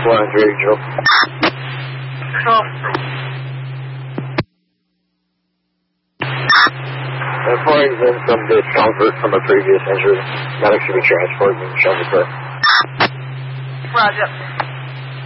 Regional. Employees in some discomfort from a previous injury. Medics should be transported and shelter. Roger.